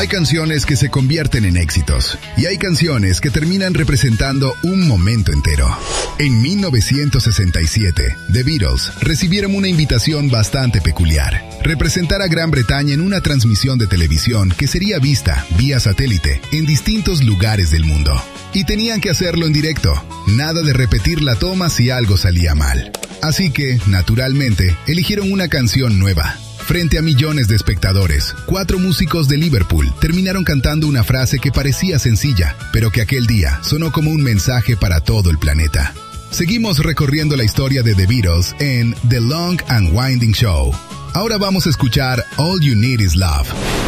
Hay canciones que se convierten en éxitos y hay canciones que terminan representando un momento entero. En 1967, The Beatles recibieron una invitación bastante peculiar: representar a Gran Bretaña en una transmisión de televisión que sería vista vía satélite en distintos lugares del mundo. Y tenían que hacerlo en directo, nada de repetir la toma si algo salía mal. Así que, naturalmente, eligieron una canción nueva. Frente a millones de espectadores, 4 músicos de Liverpool terminaron cantando una frase que parecía sencilla, pero que aquel día sonó como un mensaje para todo el planeta. Seguimos recorriendo la historia de The Beatles en The Long and Winding Show. Ahora vamos a escuchar All You Need Is Love.